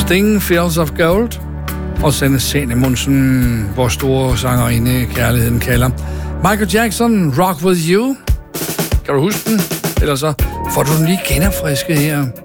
Sting, Fields of Gold. Og Sanne Salomonsen, hvor store sangerinde kærligheden kalder. Michael Jackson, Rock With You. Kan du huske den? Ellers så får du den lige genopfrisket her.